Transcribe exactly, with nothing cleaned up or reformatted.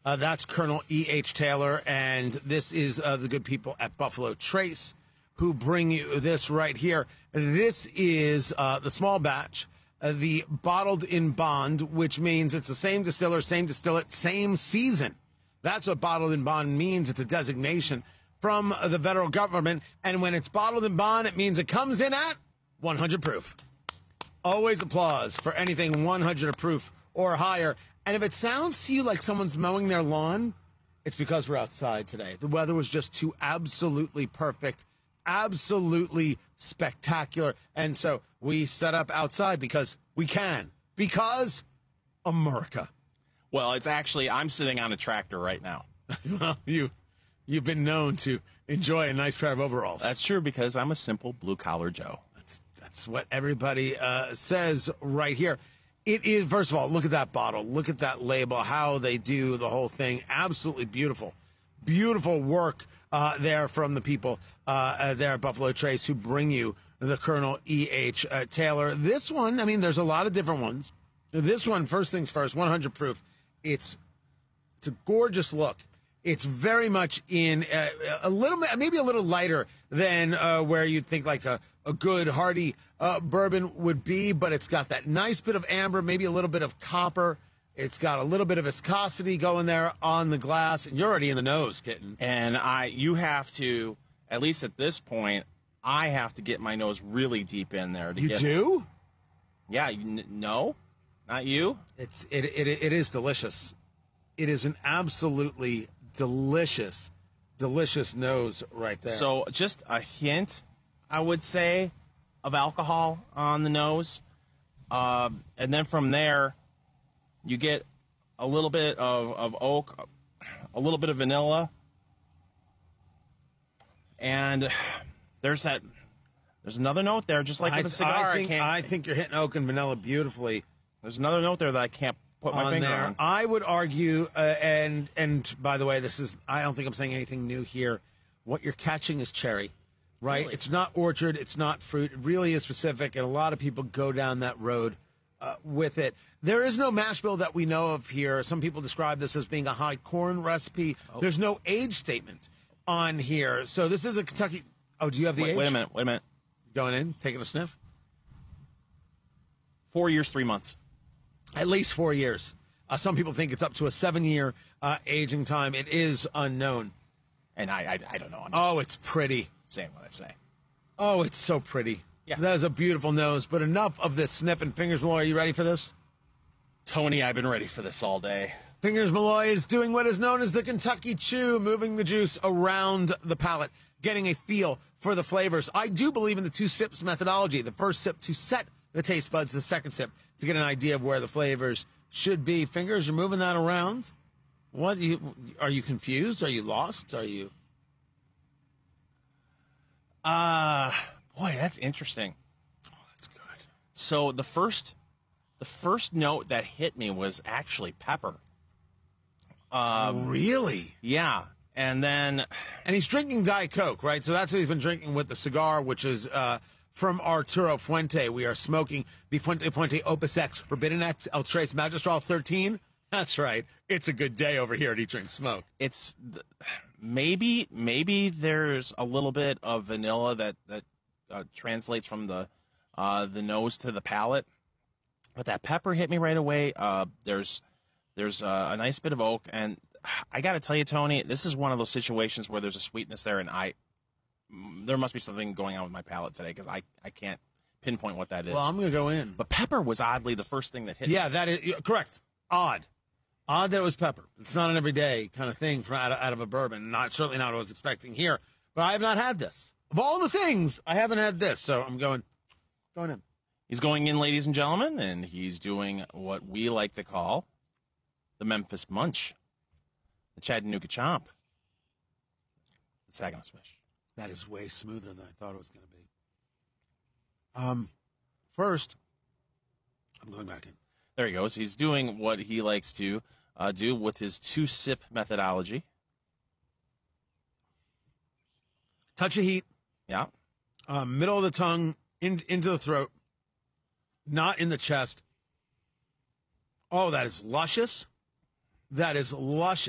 Uh, that's Colonel E H. Taylor, and this is uh, the good people at Buffalo Trace who bring you this right here. This is uh, the small batch, uh, the bottled in bond, which means it's the same distiller, same distillate, same season. That's what bottled in bond means. It's a designation from the federal government, and when it's bottled in bond, it means it comes in at one hundred proof. Always applause for anything one hundred proof or higher. And if it sounds to you like someone's mowing their lawn, it's because we're outside today. The weather was just too absolutely perfect, absolutely spectacular. And so we set up outside because we can, because America. Well, it's actually, I'm sitting on a tractor right now. Well, you, you've been known to enjoy a nice pair of overalls. That's true, because I'm a simple blue-collar Joe. That's, that's what everybody uh, says right here. It is, first of all, look at that bottle. Look at that label, how they do the whole thing. Absolutely beautiful. Beautiful work uh, there from the people uh, uh, there at Buffalo Trace who bring you the Colonel E H. Uh, Taylor. This one, I mean, there's a lot of different ones. This one, first things first, one hundred proof. It's, it's a gorgeous look. It's very much in uh, a little, maybe a little lighter than uh, where you'd think like a, a good hearty uh, bourbon would be, but it's got that nice bit of amber, maybe a little bit of copper. It's got a little bit of viscosity going there on the glass, and you're already in the nose, kitten. And I, you have to, at least at this point, I have to get my nose really deep in there. To You get, do? Yeah, you, n- no, not you. It's it, it it is delicious. It is an absolutely delicious, delicious nose right there. So just a hint, I would say, of alcohol on the nose. Uh, and then from there, you get a little bit of, of oak, a little bit of vanilla. And there's that, there's another note there, just like I, with a cigar. I think, I can't, I think you're hitting oak and vanilla beautifully. There's another note there that I can't put my on finger there. on. I would argue, uh, and and by the way, this is, I don't think I'm saying anything new here. What you're catching is cherry, right? Really? It's not orchard, it's not fruit. It really is specific, and a lot of people go down that road uh, with it. There is no mash bill that we know of here. Some people describe this as being a high corn recipe. Oh. There's no age statement on here. So this is a Kentucky. Oh, do you have the wait, age? Wait a minute, wait a minute. Going in, taking a sniff? Four years, three months. At least four years. Uh, some people think it's up to a seven-year uh, aging time. It is unknown. And I, I, I don't know. I'm just oh, it's pretty. Saying what I say. Oh, it's so pretty. Yeah. That is a beautiful nose. But enough of this sniffing. Fingers Malloy, are you ready for this? Tony, I've been ready for this all day. Fingers Malloy is doing what is known as the Kentucky Chew, moving the juice around the palate, getting a feel for the flavors. I do believe in the two sips methodology. The first sip to set the taste buds, the second sip to get an idea of where the flavors should be. Fingers, you're moving that around. What you, are you confused? Are you lost? Are you? Uh, boy, that's interesting. Oh, that's good. So the first, the first note that hit me was actually pepper. Um, really? Yeah. And then, and he's drinking Diet Coke, right? So that's what he's been drinking with the cigar, which is, uh, from Arturo Fuente. We are smoking the Fuente Fuente Opus X Forbidden X El Tres Magistral thirteen. That's right. It's a good day over here to drink smoke. It's maybe, maybe there's a little bit of vanilla that, that uh, translates from the, uh, the nose to the palate. But that pepper hit me right away. Uh, there's, there's uh, a nice bit of oak. And I got to tell you, Tony, this is one of those situations where there's a sweetness there, and I, there must be something going on with my palate today, because I, I can't pinpoint what that is. Well, I'm going to go in. But pepper was oddly the first thing that hit yeah, me. that is correct. Odd. Odd that it was pepper. It's not an everyday kind of thing from out of, out of a bourbon. Not certainly not what I was expecting here. But I have not had this. Of all the things, I haven't had this. So I'm going, going in. He's going in, ladies and gentlemen, and he's doing what we like to call the Memphis Munch, the Chattanooga Chomp, the Saginaw Swish. That is way smoother than I thought it was going to be. Um, first, I'm going back in. There he goes. He's doing what he likes to uh, do with his two-sip methodology. Touch of heat. Yeah. Uh, middle of the tongue, in, into the throat, not in the chest. Oh, that is luscious. That is luscious.